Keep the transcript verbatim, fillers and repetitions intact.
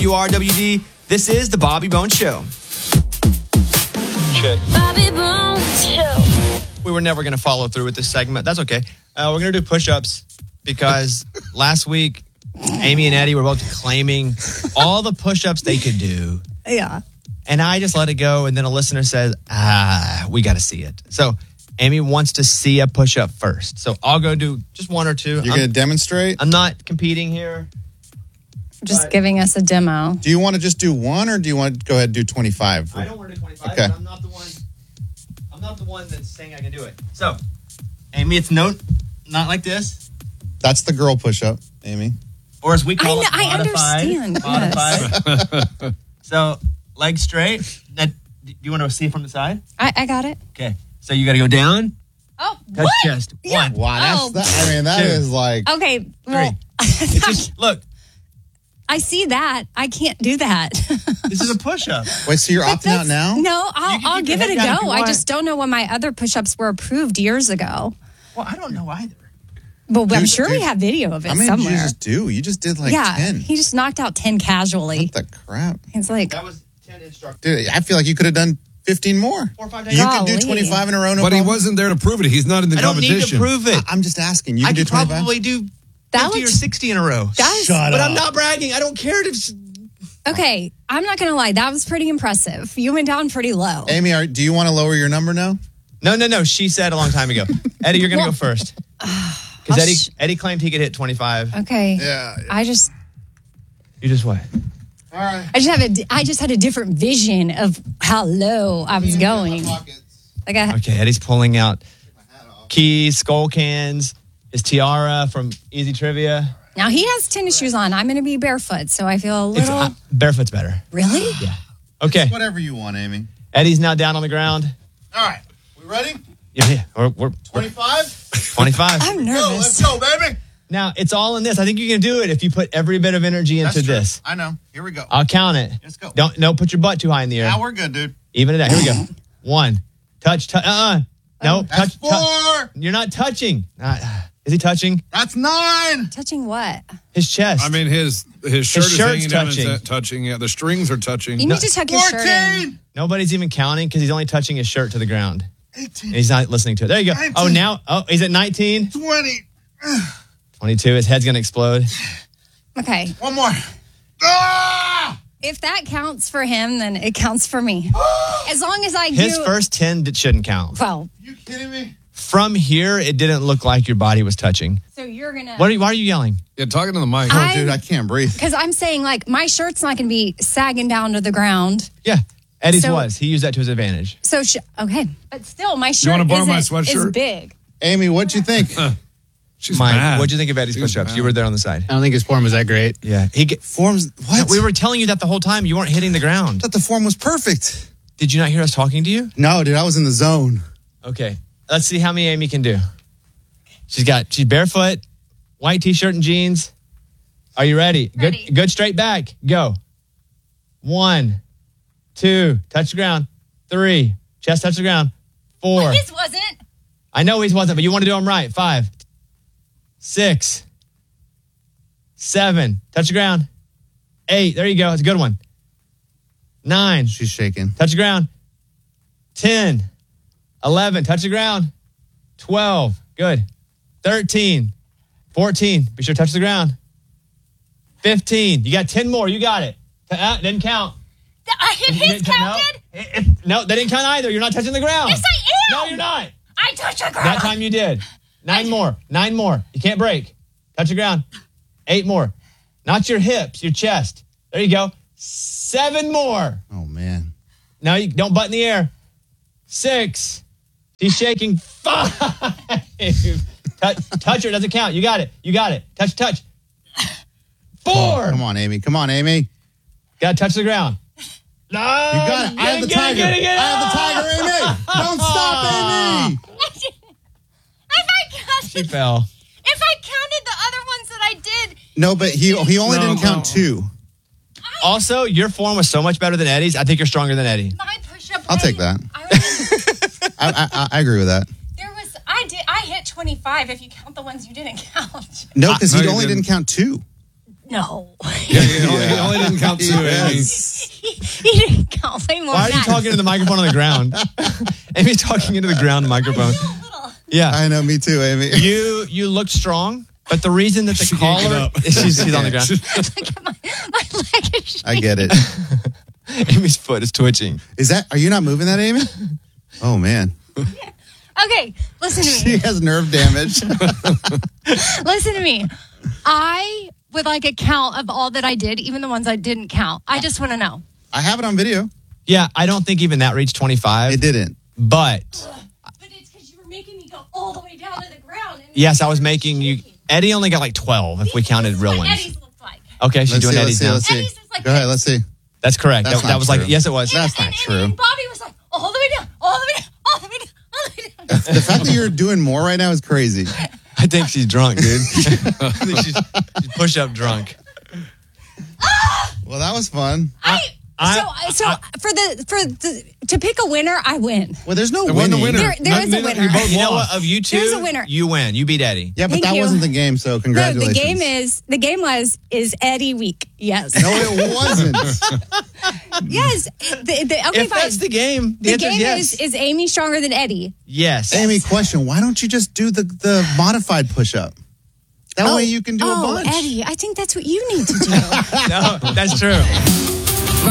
W R W D. This is the Bobby Bones Show. Shit. Bobby Bones Show. We were never going to follow through with this segment. That's okay. Uh, we're going to do push-ups because last week, Amy and Eddie were both claiming all the push-ups they could do. Yeah. And I just let it go. And then a listener says, ah, we got to see it. So Amy wants to see a push-up first. So I'll go do just one or two. You're going to demonstrate? I'm not competing here. Just giving us a demo. Do you want to just do one, or do you want to go ahead and do twenty-five? I don't want to do twenty-five. Okay. But I'm not the one. I'm not the one that's saying I can do it. So, Amy, it's no, not like this, That's the girl push-up, Amy. or as we call I it, know- I modified. understand, Modified. So, legs straight. Now, do you want to see it from the side? I, I got it. Okay. So you got to go down, Oh, touch what? chest. Yeah. One. Wow, that's Oh. that. I mean, that Two. is like. Okay. Well, It's just look. I see that. I can't do that. This is a push-up. Wait, so you're opting out That's- now? No, I'll, You can I'll keep give your it a head down if go. you I want. just don't know when my other push-ups were approved years ago. Well, I don't know either. Well, I'm Dude, sure we dude, have video of it How many somewhere. did you just do? You just did like yeah, ten. he just knocked out ten casually. What the crap? It's like, That was ten instructions. Dude, I feel like you could have done fifteen more. Four or five days. You could do Golly. twenty-five in a row, no But he problem. wasn't there to prove it. He's not in the I don't need competition. to prove it. I- I'm just asking. You I can do could twenty-five? probably do That fifty or looks- sixty in a row. Guys, Shut But up. I'm not bragging. I don't care if okay, I'm not going to lie. That was pretty impressive. You went down pretty low. Amy, are, do you want to lower your number now? No, no, no. She said a long time ago. Eddie, you're going to Well, go first. I'll Because Eddie, sh- Eddie claimed he could hit twenty-five. Okay. Yeah. I just, You just what? All right. I just have a, di- I just had a different vision of how low I was going. Like I, Okay, Eddie's pulling out keys, skull cans, his tiara from Easy Trivia. now he has tennis shoes on. I'm going to be barefoot, so I feel a It's, little. uh, barefoot's better. Really? Yeah. Okay, Whatever you want, Amy. Eddie's now down on the ground. All right. We ready? Yeah, yeah. We're, we're, we're twenty-five? twenty-five. I'm nervous. go, baby. Now, it's all in this. I think you can do it if you put every bit of energy into That's true. this. I know. Here we go. I'll count it. Let's go. Don't, no, put your butt too high in the air. Now we're good, dude. Even it out. Here we go. One. Touch, touch. Uh-uh. No, That's touch. four. touch. You're not touching. Uh, is he touching? That's nine. Touching what? His chest. I mean, his his shirt is shirt's hanging down touching. and touching. Yeah, the strings are touching. You need to tuck your shirt in. fourteen. Nobody's even counting because he's only touching his shirt to the ground. eighteen. And he's not listening to it. There you go. nineteen. Oh, now, oh, he's at nineteen. twenty. twenty-two. His head's going to explode. Okay. One more. Ah! If that counts for him, then it counts for me. As long as I His do. first ten d- shouldn't count. Well, You kidding me? From here, it didn't look like your body was touching. so you're gonna. What are you, why are you yelling? Yeah, talking to the mic. I- Dude, I can't breathe. Because I'm saying, like, my shirt's not gonna be sagging down to the ground. Yeah. Eddie's So- was. He used that to his advantage. So sh- okay, but still, my shirt wanna borrow my isn't- sweatshirt? is big. Amy, what'd you think? She's Mike, mad. what'd you think of Eddie's She's push-ups? mad. You were there on the side. I don't think his form was that great. Yeah. He get, Forms. What? we were telling you that the whole time. You weren't hitting the ground. I thought the form was perfect. Did you not hear us talking to you? No, dude, I was in the zone. Okay. Let's see how many Amy can do. She's got, she's barefoot, white t-shirt and jeans. Are you ready? Ready. Good, good straight back. Go. One, two, touch the ground. Three, chest touch the ground. Four. His wasn't. I know he wasn't, but you want to do them right. Five, six, seven, touch the ground. Eight, there you go. It's a good one. Nine, She's shaking. touch the ground. ten, eleven, touch the ground. twelve, good. thirteen, fourteen, be sure to touch the ground. fifteen, you got ten more. You got it. Uh, didn't count. I hit his Didn't count- counted. No, It- it- no, they didn't count either. You're not touching the ground. Yes, I am. No, you're not. I touched the ground. That time you did. Nine more. Nine more. You can't break. Touch the ground. Eight more. Not your hips, your chest. There you go. Seven more. Oh, man. Now you don't butt in the air. Six. He's shaking. Five. touch, touch her. Doesn't count. You got it. You got it. Touch, touch. Four. Oh, come on, Amy. Come on, Amy. Got to touch the ground. No. You got it. I have the Get it, tiger. get it, get it. I have the tiger, Amy. Don't stop, Amy. If I counted, She fell. if I counted the other ones that I did, No, but he he only No, didn't count no. two. Also, your form was so much better than Eddie's. I think you're stronger than Eddie. my push-up. I'll rate- take that. I was, I, I I agree with that. there was. I did. I hit twenty-five. If you count the ones you didn't count. No, because No, he you only didn't. didn't count two. No. Yeah, he only, he only didn't count two, Amy. Yes. He didn't count way more Why are than you that. talking to the microphone on the ground? Amy's talking into the ground microphone. Yeah. I know, me too, Amy. You you looked strong, but the reason that the She can't get caller up. she's, she's on the ground. Look at my, my leg is shaking. I get it. Amy's foot is twitching. Is that, are you not moving that, Amy? Oh, man. Okay, listen to She me. has nerve damage. Listen to me. I would like a count of all that I did, even the ones I didn't count. I just want to know. I have it on video. Yeah, I don't think even that reached twenty-five. It didn't. But But it's because you were making me go all the way down to the ground. And yes, I was making you. Eddie only got like twelve if we counted real ones. Eddie's looked like. Okay, she's Let's doing see, let's Eddie's see, now. let's see. Eddie's is like Go ahead, this. let's see. That's correct. That's That, not that was like true. yes, it was. That's and, not and, true. And Bobby was like, all the way down, all the way down, all the way down, all the way down. The fact that you're doing more right now is crazy. I think she's drunk, dude. I think she's, she's push up drunk. Well, that was fun. I, I- so, so for the for the to pick a winner, I win. Well, there's no There wasn't winning. a winner. There- there Not- is a neither- winner. You both You know lost. what? Of you two, There's a winner. you win. You beat Eddie. Yeah, but Thank that you. wasn't the game, so No, congratulations. the game is the game was is Eddie weak? Yes. No, it wasn't. Yes. The, the, okay, If fine. that's the game, the, The answer game is yes. is is Amy stronger than Eddie? yes. Amy, question. Why don't you just do the, the modified push-up? That way you can do oh, a bunch. Eddie, I think that's what you need to do. No, that's true.